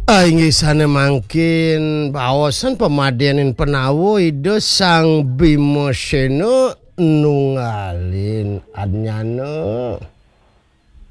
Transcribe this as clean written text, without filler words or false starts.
Inggih sana mangkin baosan pemadenin penawo ide sang Bima Sena nunggalin adnyana.